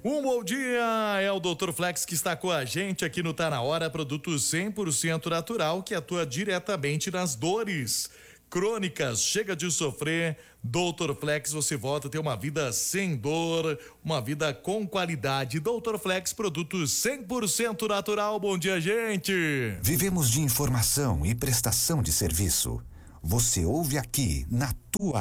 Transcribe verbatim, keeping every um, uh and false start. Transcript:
Um bom dia, é o doutor Flex que está com a gente aqui no Tá Na Hora, produto cem por cento natural que atua diretamente nas dores crônicas. Chega de sofrer, doutor Flex, você volta a ter uma vida sem dor, uma vida com qualidade. doutor Flex, produto cem por cento natural. Bom dia, gente. Vivemos de informação e prestação de serviço. Você ouve aqui na tua